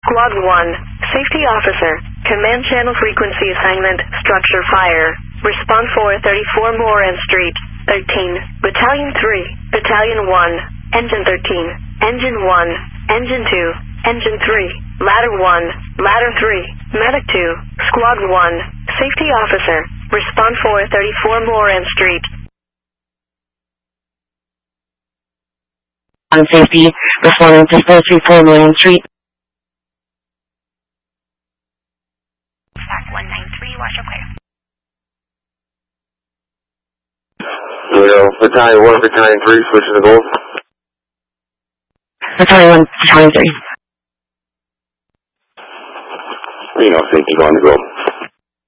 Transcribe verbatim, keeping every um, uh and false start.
Squad one, Safety Officer, Command Channel Frequency Assignment, Structure Fire, Response four thirty-four Moran Street, thirteen, Battalion three, Battalion one, Engine thirteen, Engine one, Engine two, Engine three, Ladder one, Ladder three, Medic two, Squad one, Safety Officer, Response four thirty-four Moran Street. On safety, responding to four thirty-four Moran Street. Stack one nine three, watch your clear. Toledo, Battalion one, Battalion three, switching to gold. Battalion one, Battalion three. You know, safety going to gold.